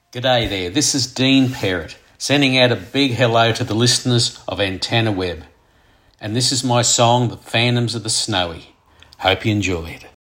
G'day there, this is Dean Perrott, sending out a big hello to the listeners of Antenna Web. And this is my song, The Phantoms of the Snowy. Hope you enjoy it.